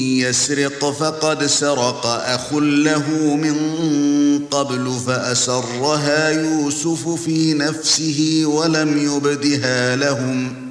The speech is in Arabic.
يسرق فقد سرق أخ له من قبل فأسرها يوسف في نفسه ولم يبدها لهم